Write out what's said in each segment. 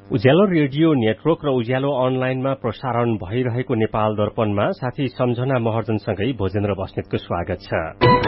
उज्यालो radio network र उज्यालो अनलाइनमा प्रसारण भइरहेको नेपाल दर्पणमा साथी सम्झना महर्जनसँगै भोजेन्द्र बस्नेतको स्वागत छ।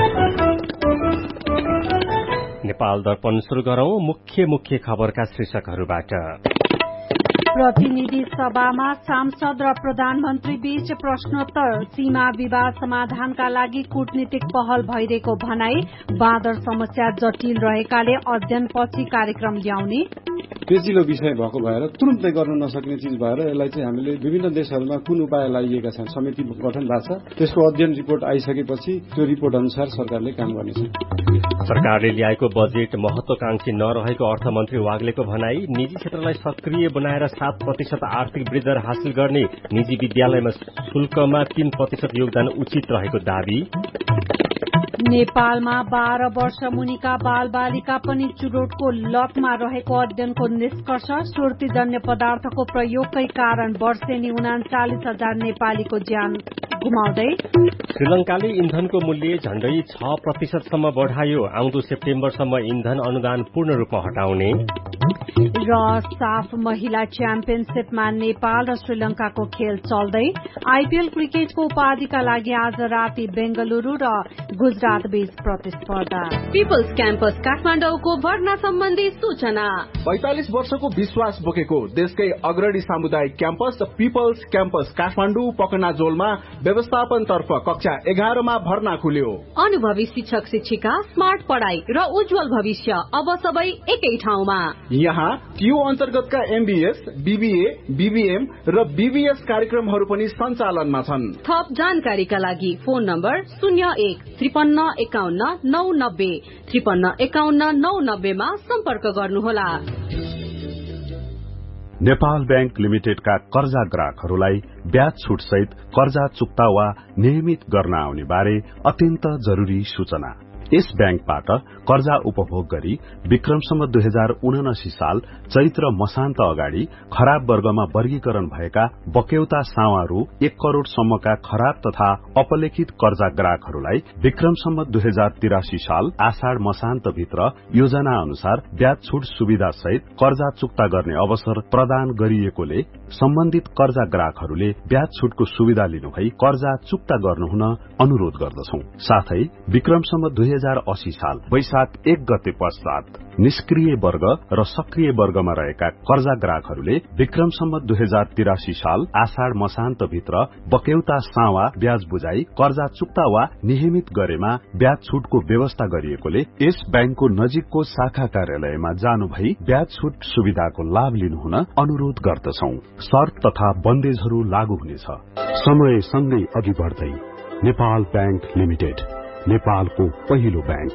नेपाल दर्पण शुरू गरौं मुख्य खबरका शीर्षकहरूबाट। प्रतिनिधि सभामा सांसद र प्रधानमन्त्री बीच प्रश्नोत्तर, सीमा विवाद समाधानका लागि कूटनीतिक पहल भइरहेको भनाई, बाँदर समस्या जटिल रहेकाले अध्ययनपछि कार्यक्रम ल्याउने। पेचिलो विषय भएको भएर तुरुन्तै गर्न नसक्ने चीज भएर यसलाई चाहिँ हामीले विभिन्न देशहरूमा कुन उपाय लागिएका छन्, समिति गठन भएको छ, त्यसको अध्ययन रिपोर्ट आइसकेपछि त्यो रिपोर्ट अनुसार सरकारले काम गर्नेछ। सरकारले ल्याएको बजेट महत्वाकांक्षी नरहेको अर्थमन्त्री वाग्लेको भनाई, निजी क्षेत्रलाई सक्रिय बनाएर 7% आर्थिक वृद्धि हासिल गर्ने, निजी विद्यालयमा शुल्कमा 3% योगदान उचित रहेको दावी। नेपालमा 12 वर्ष मुनिका बाल बालिका पनि चुरोटको लतमा रहेको अध्ययनको निष्कर्ष, सुर्तीजन्य पदार्थको प्रयोगकै कारण वर्षेनी 39,000 नेपालीको ज्यान गुमाउँदै। श्रीलंकाले इन्धनको मूल्य झण्डै 6% बढ़ायो, आउँदो सेप्टेम्बरसम्म इन्धन अनुदान पूर्ण रूपमा हटाउने। र साफ महिला च्याम्पियनशीपमा नेपाल र श्रीलंकाको खेल चल्दै। आईपीएल क्रिकेटको उपाधिका लागि आज राति बेंगलुरू र गुजरात बीच प्रतिस्पर्धा। पीपल्स क्याम्पस काठमाडौँको भर्ना सम्बन्धी सूचना। 45 वर्षको विश्वास बोकेको देशकै अग्रणी सामुदायिक क्याम्पस पीपल्स क्याम्पस काठमाडौँ पकनाजोलमा व्यवस्थापन तर्फ कक्षा 11 मा भर्ना खुल्यो। अनुभवी शिक्षक शिक्षिका, स्मार्ट पढ़ाई र उज्जवल भविष्य अब सबै एकै ठाउँमा। यहाँ टियु अन्तर्गतका एमबीएस, बीबीए, बीबीएम र बीबीएस कार्यक्रमहरू पनि सञ्चालनमा छन्। थप जानकारीका लागि फोन नम्बर 01-5351-990 5351-990 मा सम्पर्क गर्नुहोला। नेपाल बैंक लिमिटेडका कर्जा ग्राहकहरूलाई ब्याज छुट सहित कर्जा चुक्ता वा नियमित गर्न आउने बारे अत्यन्त जरूरी सूचना। यस बैंकबाट कर्जा उपभोग गरी विक्रमसम्म 2079 साल चैत्र मसान्त अगाडि खराब वर्गमा वर्गीकरण भएका बक्यौता सावारू 1 करोड़ सम्मका खराब तथा अपलेखित कर्जा ग्राहकहरूलाई विक्रमसम्म 2083 साल आषाढ़ मसान्त भित्र योजना अनुसार ब्याज छुट सुविधा सहित कर्जा चुक्ता गर्ने अवसर प्रदान गरिएकोले सम्बन्धित कर्जा ग्राहकहरूले ब्याज छुटको सुविधा लिनुभई कर्जा चुक्ता गर्नुहुन अनुरोध गर्दछौं। साथै विक्रमसम्म 2080 साल वैशाख 1 गते पश्चात निष्क्रिय वर्ग र सक्रिय वर्गमा रहेका कर्जा ग्राहकहरूले विक्रमसम्म 2083 साल आषाढ़ मसान्त भित्र बक्यौता सावा ब्याज बुझाई कर्जा चुक्ता वा नियमित गरेमा ब्याज छुटको व्यवस्था गरिएकोले यस बैंकको नजिकको शाखा कार्यालयमा जानु भई ब्याज छुट सुविधाको लाभ लिनुहुन अनुरोध गर्दछौं। शर्त तथा बन्देजहरू लागू हुनेछ। समयसँगै अघि बढ्दै नेपाल बैंक लिमिटेड, नेपालको पहिलो बैंक।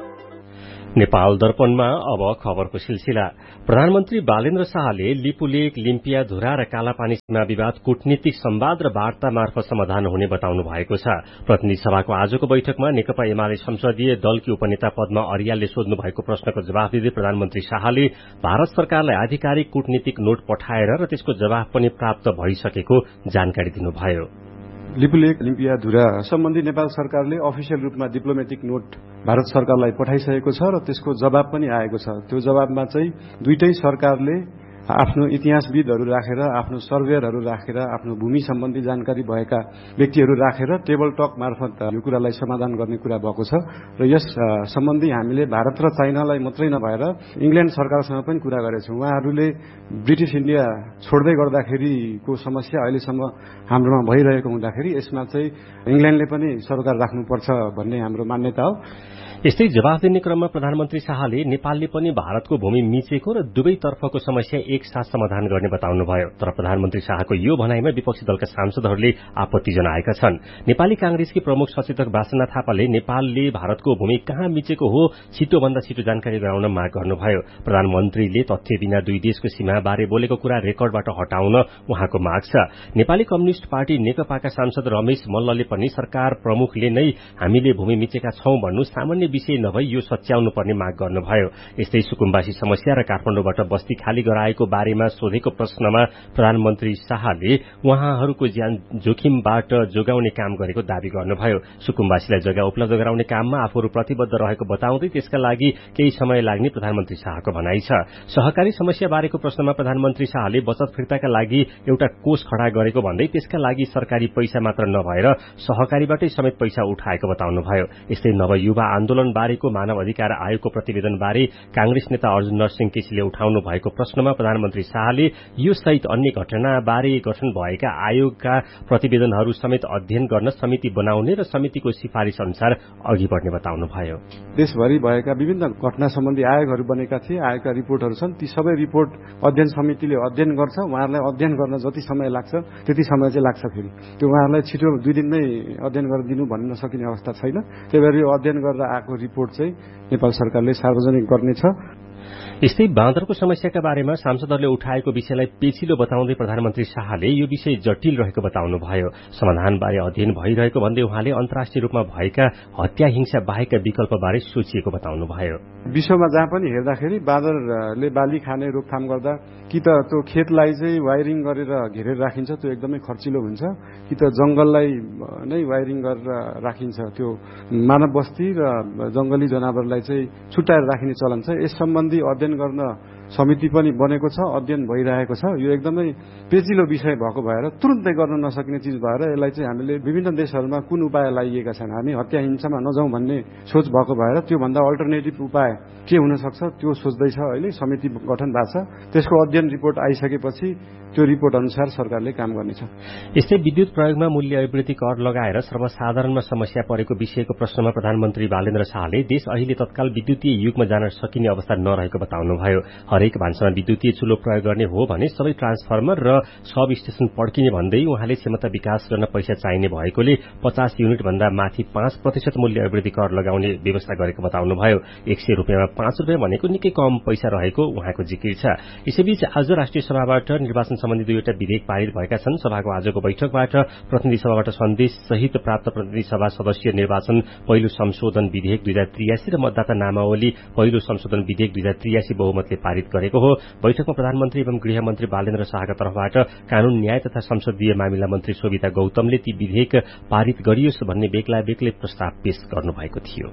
नेपाल दर्पणमा अब खबरको सिलसिला। प्रधानमन्त्री बालेन्द्र शाहले लिपुलेक, लिम्पियाधुरा र कालापानी सीमा विवाद कूटनीतिक संवाद र वार्ता मार्फत समाधान हुने बताउनु भएको छ। प्रतिनिधि सभाको आजको बैठकमा नेकपा एमाले संसदीय दलकी उपनेता पद्मा अर्यालले सोध्नु भएको प्रश्नको जवाफ दिँदै प्रधानमन्त्री शाहले भारत सरकारलाई आधिकारिक कूटनीतिक नोट पठाएर र त्यसको जवाफ पनि प्राप्त भइसकेको जानकारी दिनुभयो। लिपुलेक, लिम्पियाधुरा सम्बन्धी नेपाल सरकारले अफिसियल रूपमा डिप्लोमेटिक नोट भारत सरकारलाई पठाइसकेको छ र त्यसको जवाब पनि आएको छ। त्यो जवाबमा चाहिँ दुईटै सरकारले आफ्नो इतिहासविदहरू राखेर, आफ्नो सर्वेयरहरू राखेर, आफ्नो भूमि सम्बन्धी जानकारी भएका व्यक्तिहरू राखेर टेबल टक मार्फत यो कुरालाई समाधान गर्ने कुरा भएको छ। र यस सम्बन्धी हामीले भारत र चाइनालाई मात्रै नभएर इंग्ल्याण्ड सरकारसँग पनि कुरा गरेछौं। उहाँहरूले ब्रिटिश इन्डिया छोड्दै गर्दाखेरिको समस्या अहिलेसम्म हाम्रोमा भइरहेको हुँदाखेरि यसमा चाहिँ इंग्ल्याण्डले पनि सरकार राख्नुपर्छ भन्ने हाम्रो मान्यता हो। यस्तै जवाफ दिने क्रममा प्रधानमन्त्री शाहले नेपालले पनि भारतको भूमि मिचेको र दुवै तर्फको समस्या एकसाथ समाधान गर्ने बताउनुभयो। तर प्रधानमन्त्री शाहको यो भनाइमा विपक्षी दलका सांसदहरूले आपत्ति जनाएका छन्। नेपाली कांग्रेसकी प्रमुख सचेतक वासना थापाले नेपालले भारतको भूमि कहाँ मिचेको हो छिटोभन्दा छिटो जानकारी गराउन माग गर्नुभयो। प्रधानमन्त्रीले तथ्य बिना दुई देशको सीमा बारे बोलेको कुरा रेकर्डबाट हटाउन उहाँको माग छ। नेपाली कम्युनिष्ट पार्टी नेकपाका सांसद रमेश मल्लले पनि सरकार प्रमुखले नै हामीले भूमि मिचेका छौं भन्नु सामान्य सामान्य विषय नभई यो सच्याउनु पर्ने माग गर्नुभयो। यस्तै सुकुम्बासी समस्या र काठमाडौँबाट बस्ती खाली गराएको बारेमा सोधेको प्रश्नमा प्रधानमन्त्री शाहले उहाँहरूको ज्यान जोखिमबाट जोगाउने काम गरेको दावी गर्नुभयो। सुकुम्बासीलाई जग्गा उपलब्ध गराउने काममा आफूहरू प्रतिबद्ध रहेको बताउँदै त्यसका लागि केही समय लाग्ने प्रधानमन्त्री शाहको भनाइ छ। सहकारी समस्या बारेको प्रश्नमा प्रधानमन्त्री शाहले बचत फिर्ताका लागि एउटा कोष खडा गरेको भन्दै त्यसका लागि सरकारी पैसा मात्र नभएर सहकारीबाटै समेत पैसा उठाएको बताउनुभयो। यस्तै नवयुवा आन्दोलन बारेको मानव अधिकार आयोगको प्रतिवेदन बारे कांग्रेस नेता अर्जुन नरसिंह केसीले उठाउनु भएको प्रश्नमा प्रधानमन्त्री शाहले यो सहित अन्य घटनाबारे गठन भएका आयोगका प्रतिवेदनहरू समेत अध्ययन गर्न समिति बनाउने र समितिको सिफारिश अनुसार अघि बढ्ने बताउनुभयो। देशभरि भएका विभिन्न घटना सम्बन्धी आयोगहरू बनेका थिए, आयोगका रिपोर्टहरू छन्। ती सबै रिपोर्ट अध्ययन समितिले अध्ययन गर्छ। उहाँहरूलाई अध्ययन गर्न जति समय लाग्छ त्यति समय चाहिँ लाग्छ। फेरि त्यो उहाँहरूलाई छिटो 2 दिनमै अध्ययन गरेर दिनु भन्न सकिने अवस्था छैन। त्यही भएर यो अध्ययन गरेर आएको रिपोर्ट चाहिँ नेपाल सरकारले सार्वजनिक गर्नेछ। यस्तै बाँदरको समस्याका बारेमा सांसदहरूले उठाएको विषयलाई पेचिलो बताउँदै प्रधानमन्त्री शाहले यो विषय जटिल रहेको बताउनुभयो। समाधानबारे अध्ययन भइरहेको भन्दै उहाँले अन्तर्राष्ट्रिय रूपमा भएका हत्या हिंसा बाहेकका विकल्पबारे सोचिएको बताउनुभयो। विश्वमा जहाँ पनि हेर्दाखेरि बाँदरले बाली खाने रोकथाम गर्दा कि त त्यो खेतलाई चाहिँ वायरिङ गरेर घेरेर राखिन्छ, त्यो एकदमै खर्चिलो हुन्छ, कि त जंगललाई नै वायरिङ गरेर राखिन्छ, त्यो मानव बस्ती र जंगली जनावरलाई चाहिँ छुट्याएर राखिने चलन छ। यस सम्बन्धी अध्ययन गर्न समिति पनि बनेको छ, अध्ययन भइरहेको छ। यो एकदमै पेचिलो विषय भएको भएर तुरुन्तै गर्न नसकिने चिज भएर यसलाई चाहिँ हामीले विभिन्न देशहरूमा कुन उपाय लाइएका छन्, हामी हत्या हिंसामा नजाउँ भन्ने सोच भएको भएर त्योभन्दा अल्टरनेटिभ उपाय के हुन सक्छ त्यो सोच्दैछ। अहिले समिति गठन भएको छ। त्यसको अध्ययन रिपोर्ट आइसकेपछि त्यो रिपोर्ट अनुसार सरकारले काम गर्नेछ। यस्तै विद्युत प्रयोगमा मूल्य अभिवृद्धि कर लगाएर सर्वसाधारणमा समस्या परेको विषयको प्रश्नमा प्रधानमन्त्री बालेन्द्र शाहले देश अहिले तत्काल विद्युतीय युगमा जान सकिने अवस्था नरहेको बताउनुभयो। हरेक भान्सामा विद्युतीय चुलो प्रयोग गर्ने हो भने सबै ट्रान्सफर्मर र सब स्टेशन पड्किने भन्दै उहाँले क्षमता विकास गर्न पैसा चाहिने भएकोले 50 युनिट भन्दा माथि 5% मूल्य अभिवृद्धि कर लगाउने व्यवस्था गरेको बताउनुभयो। 100 रुपियाँमा 5 रुपियाँ भनेको निकै कम पैसा रहेको उहाँको जिकिर छ। यसैबीच आज राष्ट्रिय सभाबाट निर्वाचन सम्बन्धी 2वटा विधेयक पारित भएका छन्। सभाको आजको बैठकबाट प्रतिनिधि सभाबाट सन्देश सहित प्राप्त प्रतिनिधि सभा सदस्य निर्वाचन पहिलो संशोधन विधेयक 2083 र मतदाता नामावली पहिलो संशोधन विधेयक 2083 बहुमतले पारित गरेको हो। बैठकमा प्रधानमन्त्री एवं गृहमन्त्री बालेन्द्र शाहका तर्फबाट कानून न्याय तथा संसदीय मामिला मन्त्री शोभिता गौतमले ती विधेयक पारित गरियोस् भन्ने बेग्ला बेग्लै प्रस्ताव पेश गर्नुभएको थियो।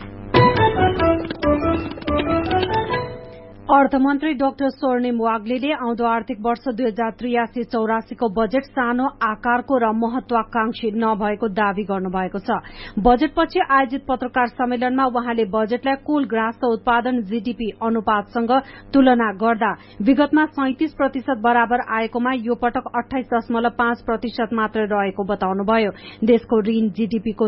अर्थमन्त्री डाक्टर स्वर्णिम वाग्लेले आउँदो आर्थिक वर्ष 2083-84 को बजेट सानो आकारको र महत्वाकांक्षी नभएको दावी गर्नुभएको छ। बजेटपछि आयोजित पत्रकार सम्मेलनमा उहाँले बजेटलाई कुल ग्राहस्थ उत्पादन जीडीपी अनुपातसँग तुलना गर्दा विगतमा 37% बराबर आएकोमा यो पटक 28.5% मात्र रहेको बताउनुभयो। देशको ऋण जीडीपीको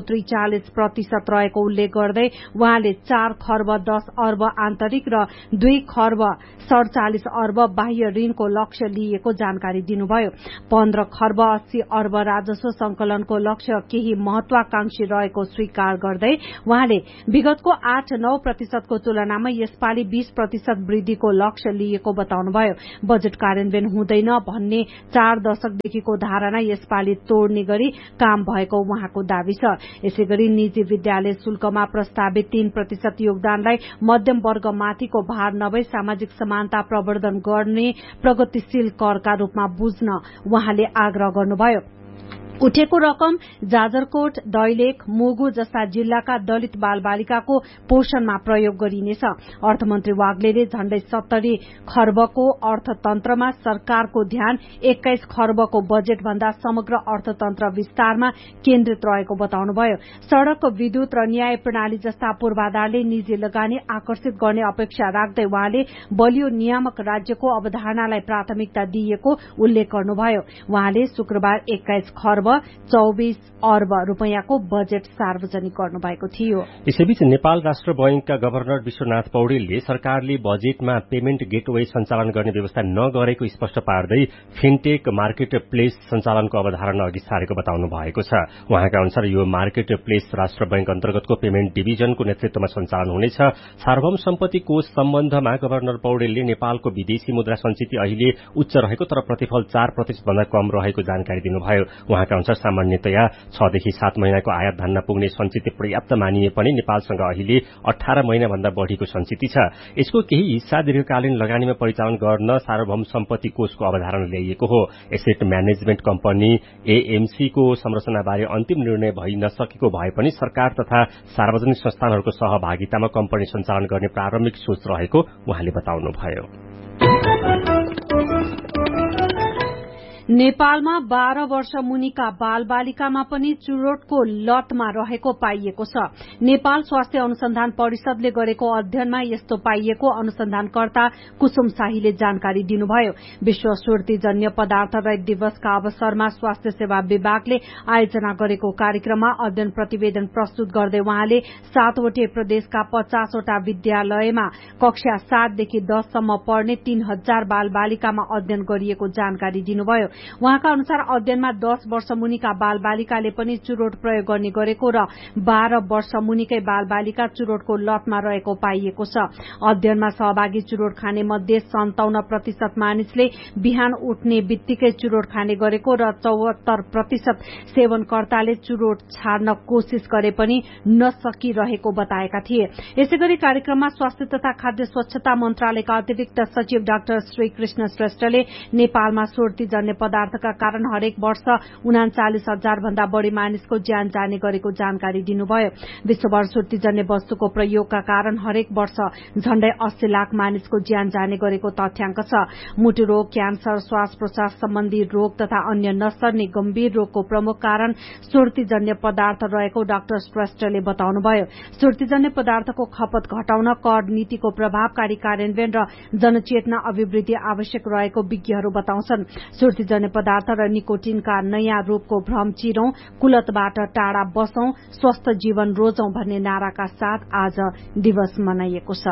43% रहेको उल्लेख गर्दै उहाँले 4 खर्ब 10 अर्ब आन्तरिक र 2 खर्ब 47 अर्ब बाह्य ऋणको लक्ष्य लिएको जानकारी दिनुभयो। 15 खर्ब 80 अर्ब राजस्व संकलनको लक्ष्य केही महत्वाकांक्षी रहेको स्वीकार गर्दै उहाँले विगतको 8-9% को तुलनामा यसपालि 20% वृद्धिको लक्ष्य लिएको बताउनुभयो। बजेट कार्यान्वयन हुँदैन भन्ने 4 दशकदेखिको धारणा यसपालि तोड्ने गरी काम भएको उहाँको दावी छ। यसैगरी निजी विद्यालय शुल्कमा प्रस्तावित 3% योगदानलाई मध्यम वर्गमाथिको भार नभई सामाजिक समानता प्रवर्धन गर्ने प्रगतिशील करका रूपमा बुझ्न उहाँले आग्रह गर्नुभयो। उठेको रकम जाजरकोट, दैलेख, मुगु जस्ता जिल्लाका दलित बालबालिकाको पोषणमा प्रयोग गरिनेछ। अर्थमन्त्री वाग्लेले झण्डै 70 खर्बको अर्थतन्त्रमा सरकारको ध्यान 21 खर्बको बजेट भन्दा समग्र अर्थतन्त्र विस्तारमा केन्द्रित रहेको बताउनुभयो। सड़क, विद्युत र न्याय प्रणाली जस्ता पूर्वाधारले निजी लगानी आकर्षित गर्ने अपेक्षा राख्दै उहाँले बलियो नियामक राज्यको अवधारणालाई प्राथमिकता दिएको उल्लेख गर्नुभयो। उहाँले शुक्रबार 21 खर्ब 24 अर्ब रूपियाँको बजेट सार्वजनिक गर्नुभएको थियो। यसैबीच नेपाल राष्ट्र बैंकका गभर्नर विश्वनाथ पौडेलले सरकारले बजेटमा पेमेन्ट गेटवे सञ्चालन गर्ने व्यवस्था नगरेको स्पष्ट पार्दै फिनटेक मार्केट प्लेस सञ्चालनको अवधारणा अघि सारेको बताउनु भएको छ। उहाँका अनुसार यो मार्केट प्लेस राष्ट्र बैंक अन्तर्गतको पेमेन्ट डिभिजनको नेतृत्वमा सञ्चालन हुनेछ। सार्वभौम सम्पत्ति कोष सम्बन्धमा गभर्नर पौडेलले नेपालको विदेशी मुद्रा संचित अहिले उच्च रहेको तर प्रतिफल 4% भन्दा कम रहेको जानकारी दिनुभयो। उहाँका सच्याउँछ। सामान्यतया 6 देखि 7 महिनाको आयात धान्न पुग्ने सञ्चित पर्याप्त मानिए पनि नेपालसँग अहिले 18 महिनाभन्दा बढ़ीको सञ्चित छ। यसको केही हिस्सा दीर्घकालीन लगानीमा परिचालन गर्न सार्वभौम सम्पत्ति कोषको अवधारणा ल्याइएको हो। एसेट म्यानेजमेन्ट कम्पनी एएमसी को संरचनाबारे अन्तिम निर्णय भइ नसकेको भए पनि सरकार तथा सार्वजनिक संस्थानहरूको सहभागितामा कम्पनी सञ्चालन गर्ने प्रारम्भिक सोच रहेको उहाँले बताउनुभयो। नेपालमा 12 वर्ष मुनिका बालबालिकामा पनि चुरोटको लतमा रहेको पाइएको छ। नेपाल स्वास्थ्य अनुसन्धान परिषदले गरेको अध्ययनमा यस्तो पाइएको अनुसन्धानकर्ता कुसुम शाहीले जानकारी दिनुभयो। विश्व सुर्तीजन्य पदार्थ रहित दिवसका अवसरमा स्वास्थ्य सेवा विभागले आयोजना गरेको कार्यक्रममा अध्ययन प्रतिवेदन प्रस्तुत गर्दै उहाँले 7वटै प्रदेशका 50 वटा विद्यालयमा कक्षा 7 देखि 10 सम्म पढ्ने 3000 बालबालिकामा अध्ययन गरिएको जानकारी दिनुभयो। उहाँका अनुसार अध्ययनमा 10 वर्ष मुनिका बालबालिकाले पनि चुरोट प्रयोग गर्ने गरेको र 12 वर्ष मुनिकै बालबालिका चुरोटको लतमा रहेको पाइएको छ। अध्ययनमा सहभागी चुरोट खाने मध्ये 57% मानिसले बिहान उठ्ने बित्तिकै चुरोट खाने गरेको र 74% सेवनकर्ताले चुरोट छाड्न कोशिश गरे पनि नसकिरहेको बताएका थिए। यसैगरी कार्यक्रममा स्वास्थ्य तथा खाद्य स्वच्छता मन्त्रालयका अतिरिक्त सचिव डाक्टर श्री कृष्ण श्रेष्ठले नेपालमा सुर्तीजन्य पदार्थका कारण हरेक वर्ष 39,000 भन्दा बढ़ी मानिसको ज्यान जाने गरेको जानकारी दिनुभयो। विश्वभर सुर्तीजन्य वस्तुको प्रयोगका कारण हरेक वर्ष झण्डै 80 लाख मानिसको ज्यान जाने गरेको तथ्याङ्क छ। मुटु रोग, क्यान्सर, श्वास प्रश्वास सम्बन्धी रोग तथा अन्य नसर्ने गम्भीर रोगको प्रमुख कारण सुर्तीजन्य पदार्थ रहेको डाक्टर श्रेष्ठले बताउनुभयो। सुर्तीजन्य पदार्थको खपत घटाउन कर नीतिको प्रभावकारी कार्यान्वयन र जनचेतना अभिवृद्धि आवश्यक रहेको विज्ञहरू बताउँछन्। सुर्तीजन्य पदार्थ र निकोटिनका नयाँ रूपको भ्रम चिरौं, कुलतबाट टाढा बसौं, स्वस्थ जीवन रोजौं भन्ने नाराका साथ आज दिवस मनाइएको छ।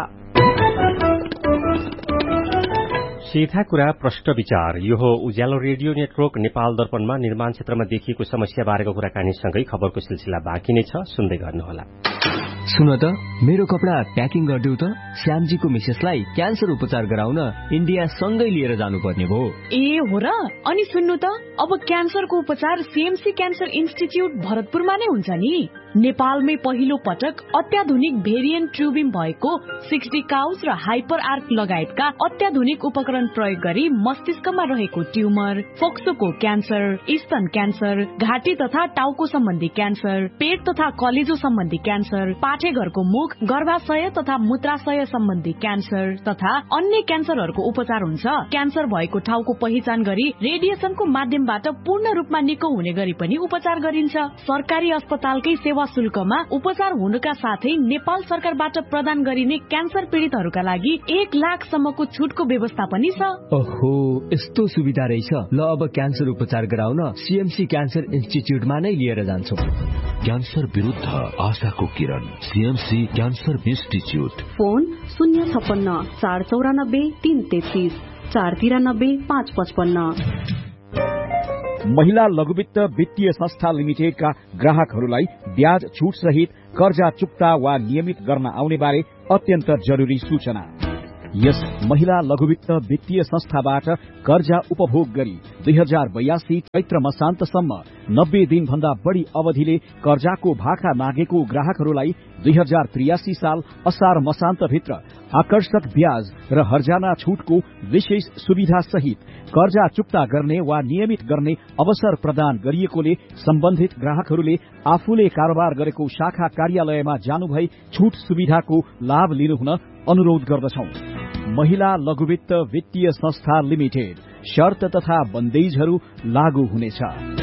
सीधा कुरा प्रश्न विचार। यो हो उज्यालो रेडियो नेटवर्क नेपाल दर्पणमा निर्माण क्षेत्रमा देखिएको समस्या बारेको कुराकानीसँगै खबरको सिलसिला बाँकी नै छ, सुन्दै गर्नुहोला। सुन त, मेरो कपडा प्याकिङ गरिदेऊ त। श्यामजीको मिसेसलाई क्यान्सर उपचार गराउन इन्डिया सँगै लिएर जानुपर्ने भयो। ए हो र? अनि सुन्नु त, अब क्यान्सरको उपचार सीएमसी क्यान्सर इन्स्टिच्युट भरतपुरमा नै हुन्छ नि। नेपालमै पहिलो पटक अत्याधुनिक भेरिएन्ट ट्युबिम भएको 60 काउस र हाइपर आर्क लगायतका अत्याधुनिक उपकरण प्रयोग गरी मस्तिष्कमा रहेको ट्युमर, फोक्सोको क्यान्सर, स्तन क्यान्सर, घाँटी तथा टाउको सम्बन्धी क्यान्सर, पेट तथा कलेजो सम्बन्धी क्यान्सर, पाठेघरको मुख, गर्भाशय तथा मूत्राशय सम्बन्धी क्यान्सर तथा अन्य क्यान्सरहरूको उपचार हुन्छ। क्यान्सर भएको ठाउँको पहिचान गरी रेडिएसनको माध्यमबाट पूर्ण रूपमा निको हुने गरी पनि उपचार गरिन्छ। सरकारी अस्पतालकै सेवा शुल्कमा उपचार हुनुका साथै नेपाल सरकारबाट प्रदान गरिने क्यान्सर पीड़ितहरूका लागि 1 लाखसम्मको छुटको व्यवस्था पनि छ। ओहो, यस्तो सुविधा रहेछ। ल, अब क्यान्सर उपचार गराउन सीएमसी क्यान्सर इन्स्टिच्युटमा नै लिएर जान्छौं। क्यान्सर विरुद्ध आशाको किरण, सीएमसी क्यान्सर इन्स्टिच्युट। फोन 056 494 333 493 555। महिला लघुवित्त वित्तीय संस्था लिमिटेडका ग्राहकहरूलाई ब्याज छुट सहित कर्जा चुक्ता वा नियमित गर्न आउने बारे अत्यन्त जरुरी सूचना। यस महिला लघुवित्त वित्तीय संस्थाबाट कर्जा उपभोग गरी 2082 चैत्र मसान्तसम्म 90 दिन भन्दा बढ़ी अवधिले कर्जाको भाका मागेको ग्राहकहरूलाई 2083 साल असार मसान्तभित्र आकर्षक ब्याज र हर्जाना छुटको विशेष सुविधा सहित कर्जा चुक्ता गर्ने वा नियमित गर्ने अवसर प्रदान गरिएकोले सम्बन्धित ग्राहकहरूले आफूले कारोबार गरेको शाखा कार्यालयमा जानुभई छुट सुविधाको लाभ लिनुहुन अनुरोध गर्दछौं। महिला लघुवित्त वित्तीय संस्था लिमिटेड। शर्त तथा बन्देजहरू लागू हुनेछ।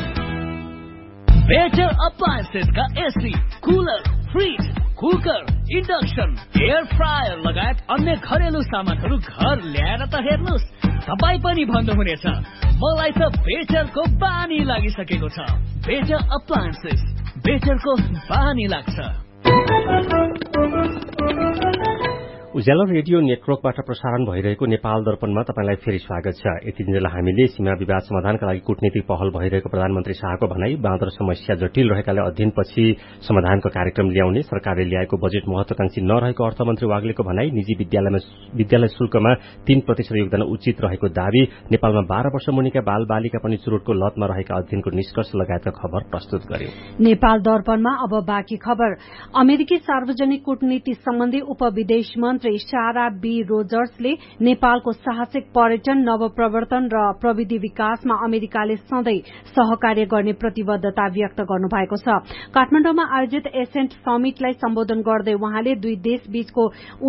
Better अप्लायन्सेसका AC, cooler, fridge, cooker, induction, air fryer लगायत अन्य घरेलु सामानहरू घर ल्याएर त हेर्नुहोस्, तपाईँ पनि भन्नुहुनेछ मलाई त बेटरको बानी लागिसकेको छ। बेटर अप्लायन्सेस, बेटरको बानी लाग्छ। उज्यालो रेडियो नेटवर्कबाट प्रसारण भइरहेको नेपाल दर्पणमा तपाईंलाई फेरि स्वागत छ। यति दिनलाई हामीले सीमा विवाद समाधानका लागि कूटनीतिक पहल भइरहेको प्रधानमन्त्री शाहको भनाई, बाँदर समस्या जटिल रहेकाले अध्ययनपछि समाधानको कार्यक्रम ल्याउने, सरकारले ल्याएको बजेट महत्वाकांक्षी नरहेको अर्थमन्त्री वाग्लेको भनाई, निजी विद्यालय शुल्कमा 3% योगदान उचित रहेको दावी, नेपालमा 12 वर्ष मुनिका बाल बालिका पनि चुरोटको लतमा रहेका अध्ययनको निष्कर्ष लगायतका खबर प्रस्तुत गर्यो। नेपाल दर्पणमा अब बाँकी खबर। अमेरिकी सार्वजनिक कूटनीति सम्बन्धी उपविदेश मन्त्री सारा बी रोजर्सले नेपालको साहसिक पर्यटन, नवप्रवर्तन र प्रविधि विकासमा अमेरिकाले सधैँ सहकार्य गर्ने प्रतिबद्धता व्यक्त गर्नुभएको छ। काठमाडौँमा आयोजित एसेन्ट समिटलाई सम्बोधन गर्दै उहाँले दुई देश बीचको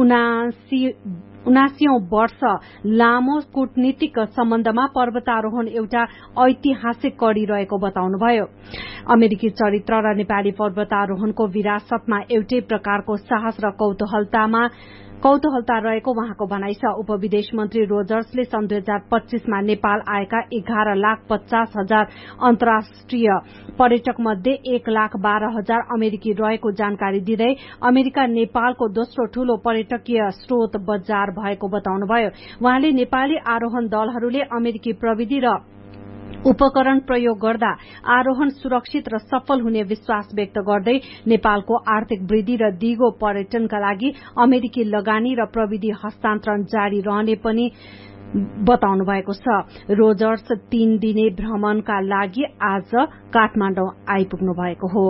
79औं वर्ष लामो कूटनीतिक सम्बन्धमा पर्वतारोहण एउटा ऐतिहासिक कडी रहेको बताउनुभयो। अमेरिकी चरित्र र नेपाली पर्वतारोहणको विरासतमा एउटै प्रकारको साहस र कौतूहलता रहेको उहाँको भनाइ छ। उपविदेश मन्त्री रोजर्सले सन् 2025मा नेपाल आएका 11,50,000 अन्तर्राष्ट्रिय पर्यटक मध्ये 1,12,000 अमेरिकी रहेको जानकारी दिँदै अमेरिका नेपालको दोस्रो ठूलो पर्यटकीय स्रोत बजार भएको बताउनुभयो। उहाँले नेपाली आरोहण दलहरूले अमेरिकी प्रविधि र उपकरण प्रयोग गर्दा आरोहण सुरक्षित र सफल हुने विश्वास व्यक्त गर्दै नेपालको आर्थिक वृद्धि र दिगो पर्यटनका लागि अमेरिकी लगानी र प्रविधि हस्तान्तरण जारी रहने पनि बताउनु भएको छ। रोजर्स 3 दिने भ्रमणका लागि आज काठमाडौँ आइपुग्नु भएको हो।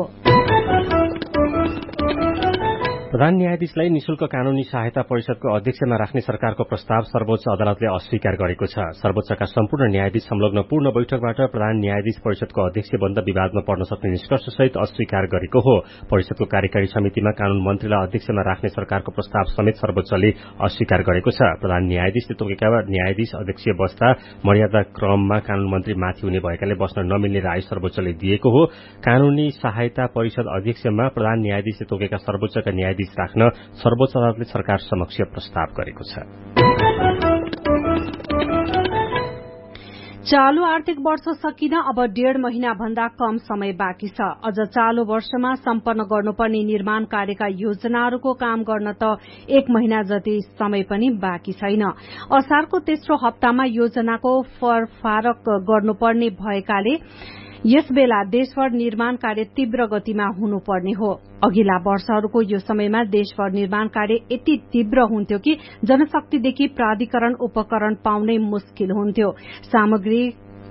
प्रधान न्यायाधीशलाई निशुल्क कानूनी सहायता परिषदको अध्यक्षमा राख्ने सरकारको प्रस्ताव सर्वोच्च अदालतले अस्वीकार गरेको छ। सर्वोच्चका सम्पूर्ण न्यायाधीश संलग्न पूर्ण बैठकबाट प्रधान न्यायाधीश परिषदको अध्यक्ष बन्द विवादमा पर्न सक्ने निष्कर्षसहित अस्वीकार गरेको हो। परिषदको कार्यकारी समितिमा कानून मन्त्रीलाई अध्यक्षमा राख्ने सरकारको प्रस्ताव समेत सर्वोच्चले अस्वीकार गरेको छ। प्रधान न्यायाधीशले तोकेका न्यायाधीश अध्यक्ष बस्दा मर्यादा क्रममा कानून मन्त्री माथि हुने भएकाले बस्न नमिल्ने राय सर्वोच्चले दिएको हो। कानूनी सहायता परिषद अध्यक्षमा प्रधान न्यायाधीशले तोकेका सर्वोच्चका न्यायाधीश राख्न सर्वोच्च अदालतले सरकार समक्ष प्रस्ताव गरेको छ। चालू आर्थिक वर्ष सकिन अब 1.5 महिना भन्दा कम समय बाँकी छ। अझ चालू वर्षमा सम्पन्न गर्नुपर्ने निर्माण कार्यका योजनाहरूको काम गर्न त 1 महिना जति समय पनि बाँकी छैन। असारको तेस्रो हप्तामा योजनाको फरफारक गर्नुपर्ने भएकाले यसबेला देशभर निर्माण कार्य तीव्र गतिमा हुनुपर्ने हो। अघिल्ला वर्षहरूको यो समयमा देशभर निर्माण कार्य यति तीव्र हुन्थ्यो कि जनशक्तिदेखि प्राधिकरण उपकरण पाउनै मुस्किल हुन्थ्यो। सामग्री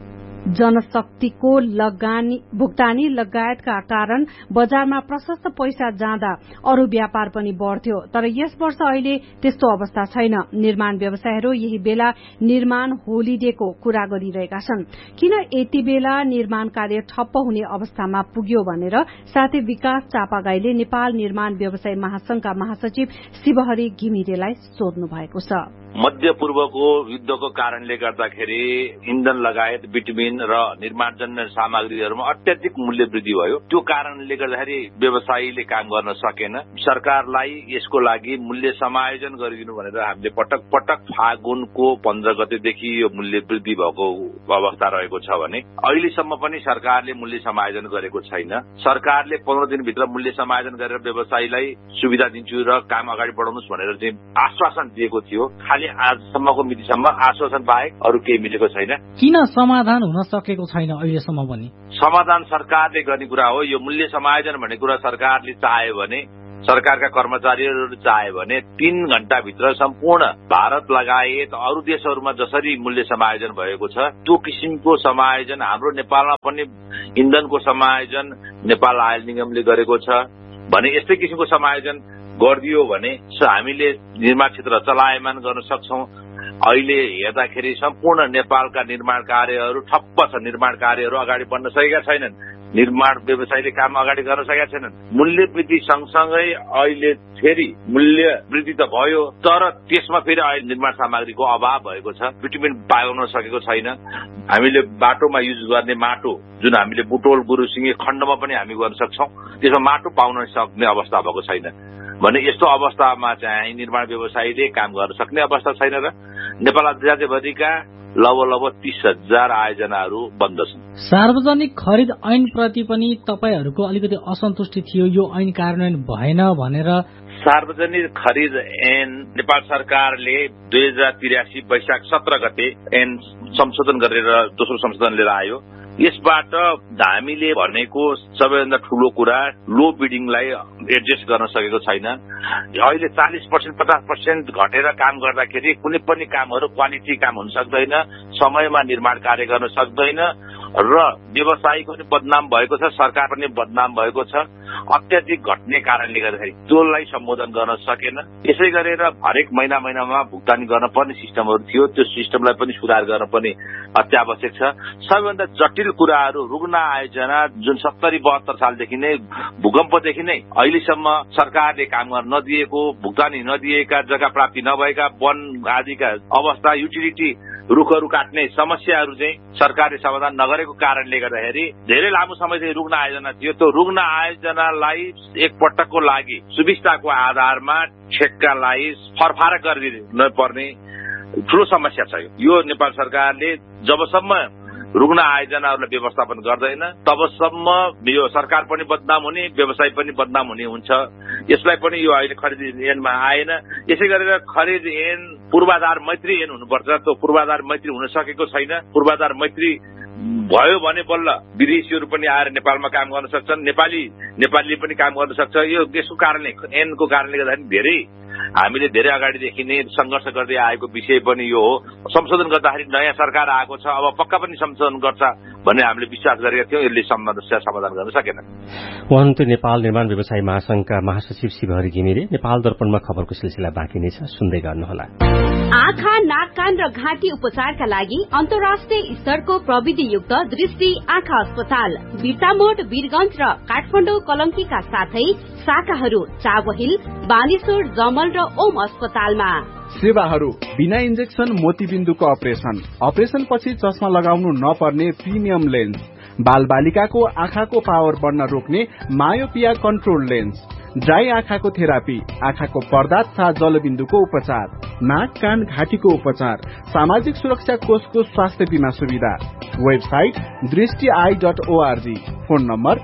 जनशक्तिको भुक्तानी लगायतका कारण बजारमा प्रशस्त पैसा जाँदा अरू व्यापार पनि बढ़थ्यो। तर यस वर्ष अहिले त्यस्तो अवस्था छैन। निर्माण व्यवसायहरू यही बेला निर्माण होलिडेको कुरा गरिरहेका छन्। किन यति बेला निर्माण कार्य ठप्प हुने अवस्थामा पुग्यो भनेर साथै विकास चापागाईले नेपाल निर्माण व्यवसाय महासंघका महासचिव शिवहरि घिमिरेलाई सोध्नु भएको छ। मध्यपूर्वको युद्धको कारणले गर्दाखेरि इन्धन लगायत बिटुमिन र निर्माणजन्य सामग्रीहरूमा अत्याधिक मूल्य वृद्धि भयो। त्यो कारणले गर्दाखेरि व्यवसायीले काम गर्न सकेन। सरकारलाई यसको लागि मूल्य समायोजन गरिदिनु भनेर हामीले पटक पटक फागुनको 15 गतेदेखि यो मूल्य वृद्धि भएको अवस्था रहेको छ भने अहिलेसम्म पनि सरकारले मूल्य समायोजन गरेको छैन। सरकारले 15 दिनभित्र मूल्य समायोजन गरेर व्यवसायीलाई सुविधा दिन्छु र काम अगाडि बढाउनुहोस् भनेर चाहिँ आश्वासन दिएको थियो। आजसम्मको मितिसम्म आश्वासन बाहेक अरू केही मिलेको छैन। किन समाधान हुन सकेको छैन अहिलेसम्म पनि? समाधान सरकारले गर्ने कुरा हो। यो मूल्य समायोजन भन्ने कुरा सरकारले चाह्यो भने, सरकारका कर्मचारीहरूले चाह्यो भने 3 घण्टाभित्र सम्पूर्ण भारत लगायत अरू देशहरूमा जसरी मूल्य समायोजन भएको छ त्यो किसिमको समायोजन हाम्रो नेपालमा पनि इन्धनको समायोजन नेपाल आयल निगमले गरेको छ भने यस्तै किसिमको समायोजन गरिदियो भने हामीले निर्माण क्षेत्र चलायमान गर्न सक्छौं। अहिले हेर्दाखेरि सम्पूर्ण नेपालका निर्माण कार्यहरू ठप्प छ। निर्माण कार्यहरू अगाडि बढ्न सकेका छैनन्। निर्माण व्यवसायले काम अगाडि गर्न सकेका छैनन्। मूल्य वृद्धि सँगसँगै अहिले फेरि मूल्य वृद्धि त भयो, तर त्यसमा फेरि अहिले निर्माण सामग्रीको अभाव भएको छ। बिटुमिन पाउन सकेको छैन। हामीले बाटोमा युज गर्ने माटो जुन हामीले बुटोल गुरुसिंगे खण्डमा पनि हामी गर्न सक्छौं, त्यसमा माटो पाउन सक्ने अवस्था भएको छैन भने यस्तो अवस्थामा चाहिँ निर्माण व्यवसायीले काम गर्न सक्ने अवस्था छैन र नेपाल राज्यभरिका लगभग 30,000 आयोजनाहरू बन्द छन्। सार्वजनिक खरिद ऐनप्रति पनि तपाईहरूको अलिकति असन्तुष्टि थियो, यो ऐन कार्यान्वयन भएन भनेर। सार्वजनिक खरिद ऐन नेपाल सरकारले 2083 वैशाख 17 गते ऐन संशोधन गरेर दोस्रो संशोधन लिएर आयो। यसबाट हामीले भनेको सबैभन्दा ठूलो कुरा लो बिडिङलाई एडजस्ट गर्न सकेको छैन। अहिले 40% 50% घटेर काम गर्दाखेरि कुनै पनि कामहरू क्वालिटी काम हुन सक्दैन, समयमा निर्माण कार्य गर्न सक्दैन र व्यवसायी पनि बदनाम भएको छ, सरकार पनि बदनाम भएको छ। अत्याधिक घट्ने कारणले गर्दाखेरि त्यसलाई सम्बोधन गर्न सकेन। यसै गरेर हरेक महिनामा भुक्तानी गर्न पर्ने सिस्टमहरू थियो, त्यो सिस्टमलाई पनि सुधार गर्न पनि अत्यावश्यक छ। सबैभन्दा जटिल कुराहरू रुग्ण आयोजना जुन 70-72 सालदेखि नै भूकम्पदेखि नै अहिलेसम्म सरकारले काम गर्न नदिएको, भुक्तानी नदिएका, जग्गा प्राप्ति नभएका वन आदिका अवस्था, युटिलिटी रुखहरू काट्ने समस्याहरू चाहिँ सरकारले समाधान नगरेको कारणले गर्दाखेरि धेरै लामो समयदेखि रुग्ण आयोजना थियो। त्यो रुग्ण आयोजनालाई एकपटकको लागि सुविस्ताको आधारमा ठेक्कालाई फरफारक गरिदिन पर्ने ठूलो समस्या छ। यो नेपाल सरकारले जबसम्म रुग्ण आयोजनाहरूलाई व्यवस्थापन गर्दैन तबसम्म यो सरकार पनि बदनाम हुने, व्यवसाय पनि बदनाम हुने हुन्छ। यसलाई पनि यो अहिले खरिद ऐनमा आएन। यसै गरेर खरिद ऐन पूर्वाधार मैत्री ऐन हुनुपर्छ, त्यो पूर्वाधार मैत्री हुन सकेको छैन। पूर्वाधार मैत्री भयो भने बल्ल विदेशीहरू पनि आएर नेपालमा काम गर्न सक्छन्, नेपालीले पनि काम गर्न सक्छ। यसको कारणले ऐनको कारणले गर्दाखेरि हामीले धेरै अगाडिदेखि नै संघर्ष गर्दै आएको विषय पनि यो हो। संशोधन गर्दाखेरि नयाँ सरकार आएको छ, अब पक्का पनि संशोधन गर्छ भन्ने हामीले विश्वास गरेका थियौं। यसले समस्या समाधान गर्न सकेन। उहाँले नेपाल निर्माण व्यवसाय महासंघका महासचिव शिवहरि घिमिरे। नेपाल दर्पणमा खबरको सिलसिला बाँकी नै छ, सुन्दै गर्नुहोला। आँखा, नाक, कान र घाँटी उपचारका लागि अन्तर्राष्ट्रिय स्तरको प्रविधियुक्त दृष्टि आँखा अस्पताल बिर्तामोड, वीरगञ्ज र काठमाडौँ कलंकीका साथै शाखाहरू चाबहिल, बानेश्वर, जमल र ओम अस्पतालमा। सेवाहरू बिना इन्जेक्सन मोतीबिन्दुको अपरेशन पछि चस्मा लगाउनु नपर्ने प्रिमियम लेन्स, बाल बालिकाको आँखाको पावर बढ्न रोक्ने मायोपिया कन्ट्रोल लेन्स, ड्राई आँखाको थेरापी, आँखाको पर्दा तथा जलबिन्दुको उपचार, नाक, कान, घाँटीको उपचार, सामाजिक सुरक्षा कोषको स्वास्थ्य बीमा सुविधा। Website दृष्टि.org, phone number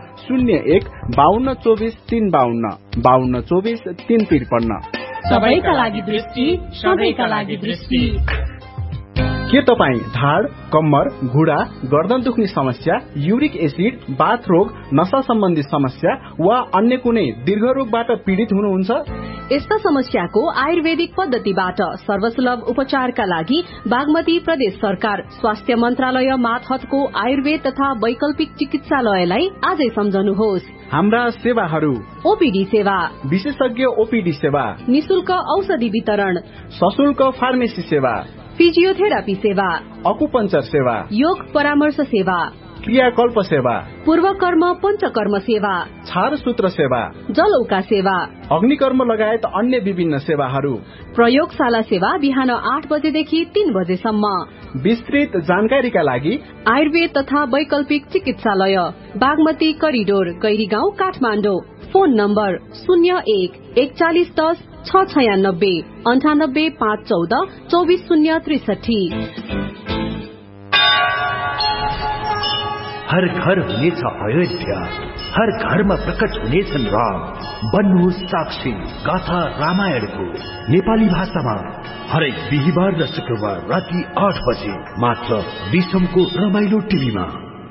01-5224-352, 5224-353। सबैका लागि दृष्टि, सबैका लागि दृष्टि। के तपाईँ ढाड, कम्मर, घुँडा, गर्दन दुख्ने समस्या, युरिक एसिड, बाथ रोग, नशा सम्बन्धी समस्या वा अन्य कुनै दीर्घ रोगबाट पीड़ित हुनुहुन्छ? यस्ता समस्याको आयुर्वेदिक पद्धतिबाट सर्वसुलभ उपचारका लागि बागमती प्रदेश सरकार स्वास्थ्य मन्त्रालय मातहतको आयुर्वेद तथा वैकल्पिक चिकित्सालयलाई आजै सम्झनुहोस्। हाम्रा सेवाहरू: ओपीडी सेवा, विशेषज्ञ ओपीडी सेवा, निशुल्क औषधि वितरण, सशुल्क फार्मेसी सेवा, फिजियोथेरापी सेवा, अकुपञ्चर सेवा, योग परामर्श सेवा, क्रियाकल्प सेवा, पूर्वकर्म पञ्चकर्म सेवा, छारसूत्र सेवा, जलौका सेवा, अग्निकर्म लगायत अन्य विभिन्न सेवाहरू, प्रयोगशाला सेवा बिहान 8 बजेदेखि 3 बजेसम्म। विस्तृत जानकारीका लागि आयुर्वेद तथा वैकल्पिक चिकित्सालय, Bagmati corridor, Gairigaun, Kathmandu. Phone number 01-4110-696, 98-514-24063। हर घर हुनेछ अयोध्या, हर घरमा प्रकट हुनेछन् राम। बन्नुहोस् साक्षी गाथा रामायणको नेपाली भाषामा हरेक बिहिबार र शुक्रबार राति 8 बजे मात्र विश्वको रमाइलो टिभीमा।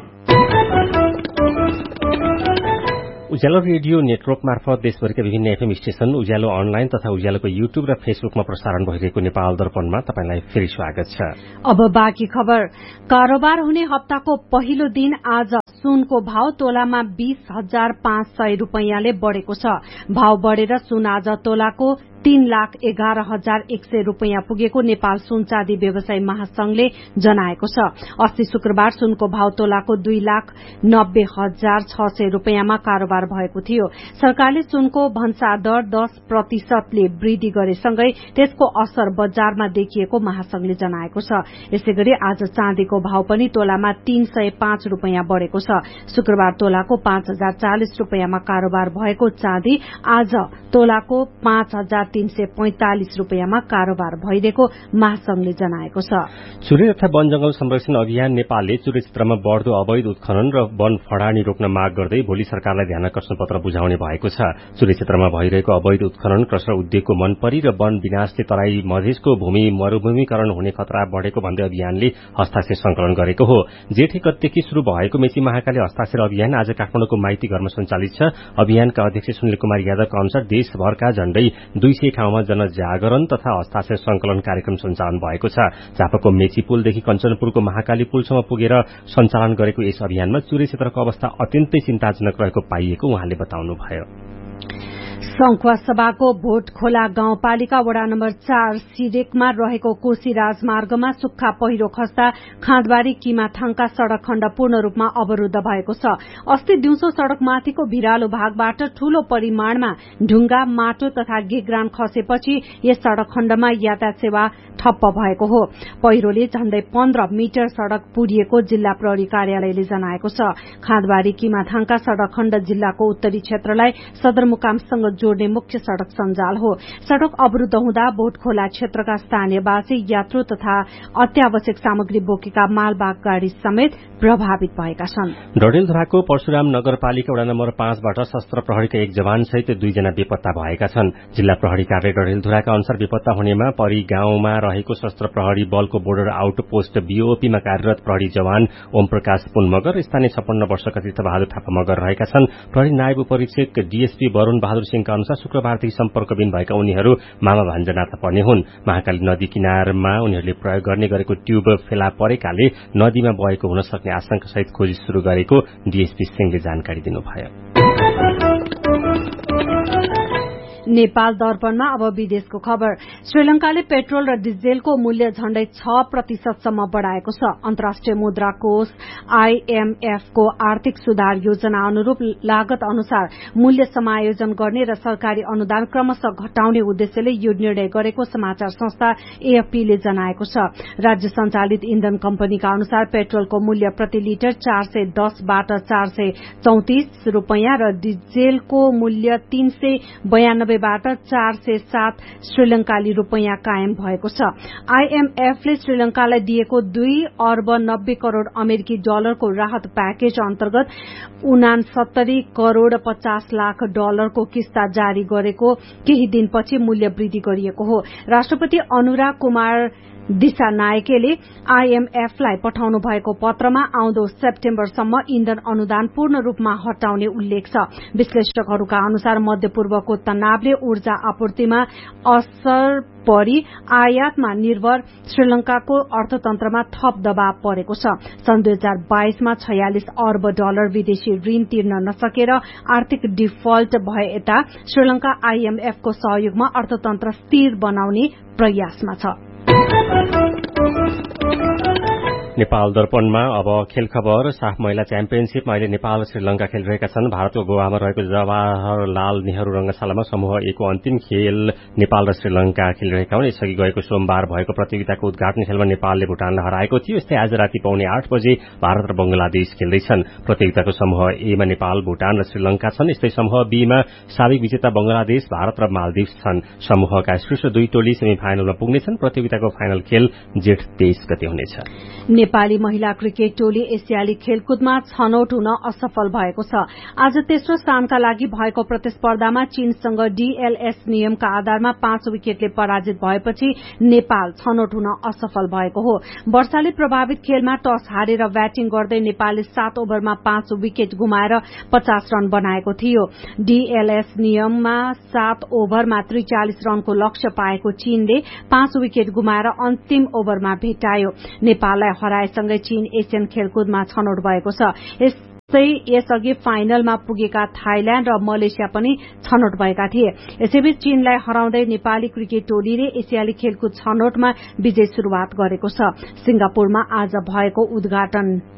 उज्यालो रेडियो नेटवर्क मार्फत देशभरिका विभिन्न एफएम स्टेशन, उज्यालो अनलाइन तथा उज्यालोको युट्युब र फेसबुकमा प्रसारण भइरहेको नेपाल दर्पणमा तपाईंलाई फेरि स्वागत छ। अब बाँकी खबर। कारोबार हुने हप्ताको पहिलो दिन आज सुनको भाव तोलामा 20,500 रुपैयाँले बढ़ेको छ। भाव बढ़ेर सुन आज तोलाको 3,11,100 रुपैयाँ पुगेको नेपाल सुन चाँदी व्यवसायी महासंघले जनाएको छ। अस्ति शुक्रबार सुनको भाव तोलाको 2,90,600 रुपैयाँमा कारोबार भएको थियो। सरकारले सुनको भन्सा दर 10% वृद्धि गरेसँगै त्यसको असर बजारमा देखिएको महासंघले जनाएको छ। यसैगरी आज चाँदीको भाव पनि तोलामा 305 रुपैयाँ बढ़ेको छ। शुक्रबार तोलाको 5,040 रुपैयाँमा कारोबार भएको चाँदी आज तोलाको 5,000 $1,345 रुपियाँमा कारोबार भइरहेको महासंघले जनाएको छ। चुरे तथा वन जंगल संरक्षण अभियान नेपालले चुरे क्षेत्रमा बढ़दो अवैध उत्खनन र वन फडानी रोक्न माग गर्दै भोलि सरकारलाई ध्यानाकर्षण पत्र बुझाउने भएको छ। चुरे क्षेत्रमा भइरहेको अवैध उत्खनन क्रसर उद्योगको मनपरी र वन विनाशले तराई मधेसको भूमि मरूभूमिकरण हुने खतरा बढ़ेको भन्दै अभियानले हस्ताक्षर संकलन गरेको हो। जेठ 1 गतेदेखि शुरू भएको मेची महाकाली हस्ताक्षर अभियान आज काठमाडौँको माइती घरमा सञ्चालित छ। अभियानका अध्यक्ष सुनिल कुमार यादवका अनुसार देशभरका झण्डै 200 ठाउँमा जनजागरण तथा हस्ताक्षर संकलन कार्यक्रम सञ्चालन भएको छ। झापाको मेची पुलदेखि कञ्चनपुरको महाकाली पुलसम्म पुगेर सञ्चालन गरेको यस अभियानमा चुरे क्षेत्रको अवस्था अत्यन्तै चिन्ताजनक रहेको पाइएको उहाँले बताउनुभयो। संखुवासभाको भोटखोला गाउँपालिका वडा नम्बर 4 सिरेकमा रहेको कोशी राजमार्गमा सुक्खा पहिरो खस्दा खाँदबारी किमाथाङका सड़क खण्ड पूर्ण रूपमा अवरूद्ध भएको छ। अस्ति दिउँसो सड़कमाथिको भिरालो भागबाट ठूलो परिमाणमा ढुंगा माटो तथा गेग्रान खसेपछि यस सड़क खण्डमा यातायात सेवा ठप्प भएको हो। पहिरोले झण्डै 15 मिटर सड़क पुरिएको जिल्ला प्रहरी कार्यालयले जनाएको छ। खाँदबारी किमाथाङका सड़क खण्ड जिल्लाको उत्तरी क्षेत्रलाई सदरमुकामसँग जोड्ने मुख्य सड़क सञ्जाल हो। सड़क अवरूद्ध हुँदा भोटखोला क्षेत्रका स्थानीयवासी यात्रु तथा अत्यावश्यक सामग्री बोकेका मालवाहक गाड़ी समेत प्रभावित भएका छन्। डडेलधुराको परशुराम नगरपालिका वडा नम्बर 5 बाट सशस्त्र प्रहरीका 1 जवान सहित 2 जना बेपत्ता भएका छन्। जिल्ला प्रहरी कार्यालय डडेलधुराका अनुसार बेपत्ता हुनेमा परी गाउँमा रहेको सशस्त्र प्रहरी बलको बोर्डर आउटपोस्ट बीओपीमा कार्यरत प्रहरी जवान ओम प्रकाश पुन मगर, स्थानीय 56 वर्षका तीर्थबहादुर थापा मगर रहेका छन्। प्रहरी नायब उपरीक्षक डीएसपी वरूण बहादुर सिंहका अनुसार शुक्रबारदेखि सम्पर्कविहीन भएका उनीहरू मामा भान्जा नाता पर्ने हुन्। महाकाली नदी किनारमा उनीहरूले प्रयोग गर्ने गरेको ट्यूब फेला परेकाले नदीमा बहेको हुन सक्ने आशंकासहित खोजी शुरू गरेको डीएसपी सिंहले जानकारी दिनुभयो। नेपाल दर्पणमा अब विदेशको खबर। श्रीलंकाले पेट्रोल र डिजेलको मूल्य झण्डै 6% सम्म बढ़ाएको छ। अन्तर्राष्ट्रिय मुद्रा कोष IMF को आर्थिक सुधार योजना अनुरूप लागत अनुसार मूल्य समायोजन गर्ने र सरकारी अनुदान क्रमशः घटाउने उद्देश्यले यो निर्णय गरेको समाचार संस्था AFP ले जनाएको छ। राज्य सञ्चालित इन्धन कम्पनीका अनुसार पेट्रोलको मूल्य प्रति लिटर 410 बाट 434 रुपैयाँ र डिजेलको मूल्य 392 बाट 407 श्रीलंकाली रुपैयाँ कायम भएको छ। IMF ले श्रीलंकालाई दिएको 2 अर्ब 90 करोड़ अमेरिकी डलरको राहत प्याकेज अन्तर्गत 69 करोड़ 50 लाख डलरको किस्ता जारी गरेको केही दिनपछि मूल्य वृद्धि गरिएको हो। राष्ट्रपति अनुराग कुमार दिशानायकेले IMF लाई पठाउनु भएको पत्रमा आउँदो सेप्टेम्बरसम्म इन्धन अनुदान पूर्ण रूपमा हटाउने उल्लेख छ। विश्लेषकहरूका अनुसार मध्यपूर्वको तनावले ऊर्जा आपूर्तिमा असर परि आयातमा निर्भर श्रीलंकाको अर्थतन्त्रमा थप दबाव परेको छ। सन् 2022 मा 46 अर्ब डलर विदेशी ऋण तिर्न नसकेर आर्थिक डिफल्ट भए यता श्रीलंका IMF को सहयोगमा अर्थतन्त्र स्थिर बनाउने प्रयासमा छ। नेपाल दर्पणमा अब खेल खबर। साफ महिला च्याम्पियनशीपमा अहिले नेपाल र श्रीलंका खेलिरहेका छन्। भारतको गोवामा रहेको जवाहरलाल नेहरू रंगशालामा समूह A को अन्तिम खेल नेपाल र श्रीलंका खेलिरहेका हुन्। यसअघि गएको सोमबार भएको प्रतियोगिताको उद्घाटन खेलमा नेपालले भूटानलाई हराएको थियो। यस्तै आज राति 8:15 बजे भारत र बंगलादेश खेल्दैछन्। प्रतियोगिताको समूह A मा नेपाल, भूटान र श्रीलंका छन्। यस्तै समूह B मा साबिक विजेता बंगलादेश, भारत र मालदिप्स छन्। समूहका शीर्ष 2 टोली सेमी फाइनलमा पुग्नेछन्। प्रतियोगिताको फाइनल खेल जेठ 23 गते हुनेछ। नेपाली महिला क्रिकेट टोली एसियाली खेलकुदमा छनौट हुन असफल भएको छ। आज तेस्रो स्थानका लागि भएको प्रतिस्पर्धामा चीनसँग DLS नियमका आधारमा 5 विकेटले पराजित भएपछि नेपाल छनौट हुन असफल भएको हो। वर्षाले प्रभावित खेलमा टस हारेर ब्याटिङ गर्दै नेपालले 7 ओभरमा 5 विकेट गुमाएर 50 रन बनाएको थियो। DLS नियममा 7 ओभरमा 43 रनको लक्ष्य पाएको चीनले 5 विकेट गुमाएर अन्तिम ओभरमा भेटायो। नेपाललाई हराएसँगै चीन एसियन खेलकुदमा छनौट भएको छ। यसअघि फाइनलमा पुगेका थाइल्याण्ड र मलेसिया पनि छनौट भएका थिए। यसैबीच चीनलाई हराउँदै नेपाली क्रिकेट टोलीले एसियाली खेलकुद छनौटमा विजय शुरूआत गरेको छ। सिंगापुरमा आज भएको उद्घाटन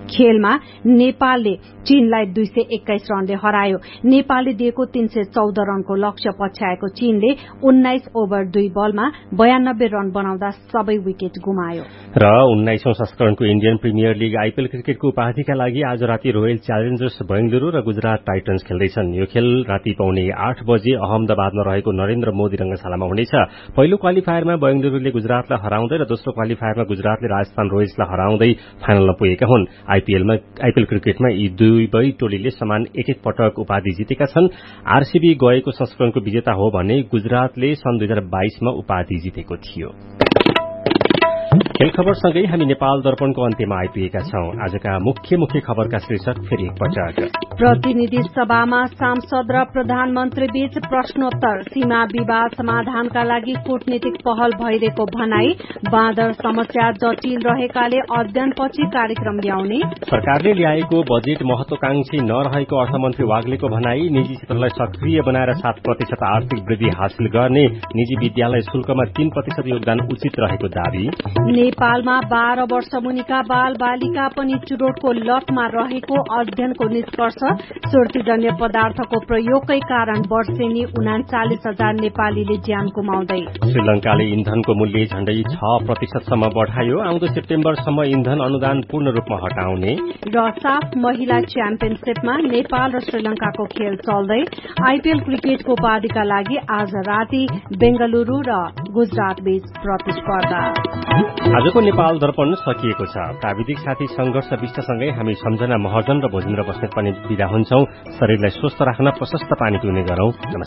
खेलमा नेपालले चीनलाई 221 रनले हरायो। नेपालले दिएको 314 रनको लक्ष्य पछ्याएको चीनले 19 ओभर 2 बलमा 92 रन बनाउँदा सबै विकेट गुमायो। र 19औं संस्करणको इन्डियन प्रिमियर लीग आईपीएल क्रिकेटको उपाधिका लागि आज राति रोयल च्यालेन्जर्स बेंगलुरू र गुजरात टाइटन्स खेल्दैछन्। यो खेल राति पाउने 8 बजे अहमदाबादमा रहेको नरेन्द्र मोदी रंगशालामा हुनेछ। पहिलो क्वालिफायरमा बेंगलुरूले गुजरातलाई हराउँदै र दोस्रो क्वालिफायरमा गुजरातले राजस्थान रोयल्सलाई हराउँदै फाइनलमा पुगेका हुन्। आईपीएल क्रिकेटमा यी दुवै टोलीले समान एक पटक उपाधि जितेका छन्। आरसीबी गएको संस्करणको विजेता हो भने गुजरातले सन् 2022 मा उपाधि जितेको थियो। खेल खबरसँगै हामी नेपाल दर्पणको अन्त्यमा आइपुगेका छौं। आजका मुख्य खबरका शीर्षक फेरि एकपटक। प्रतिनिधि सभामा सांसद र प्रधानमन्त्री बीच प्रश्नोत्तर, सीमा विवाद समाधानका लागि कूटनीतिक पहल भइरहेको भनाई, बाँदर समस्या जटिल रहेकाले अध्ययनपछि कार्यक्रम ल्याउने, सरकारले ल्याएको बजेट महत्वाकांक्षी नरहेको अर्थमन्त्री वाग्लेको भनाई, निजी क्षेत्रलाई सक्रिय बनाएर 7% आर्थिक वृद्धि हासिल गर्ने, निजी विद्यालय शुल्कमा 3% योगदान उचित रहेको दावी, नेपालमा 12 वर्ष मुनिका बाल बालिका पनि चुरोटको लतमा रहेको अध्ययनको निष्कर्ष, सुर्तीजन्य पदार्थको प्रयोगकै कारण वर्षेनी 39,000 नेपालीले ज्यान गुमाउँदै, श्रीलंकाले इन्धनको मूल्य झण्डै 6% सम्म बढ़ायो, आउँदो सेप्टेम्बरसम्म इन्धन अनुदान पूर्ण रूपमा हटाउने, र साफ महिला च्याम्पियनशीपमा नेपाल र श्रीलंकाको खेल चल्दै। आईपीएल क्रिकेटको उपाधिका लागि आज राति बेंगलुरू र गुजरात बीच प्रतिस्पर्धा। आजको नेपाल दर्पण सकिएको छ। प्राविधिक साथी संघर्ष विष्टसँगै हामी सम्झना महर्जन र भोजेन्द्र बस्नेत पनि विदा हुन्छौं। शरीरलाई स्वस्थ राख्न प्रशस्त पानी पिउने गरौं।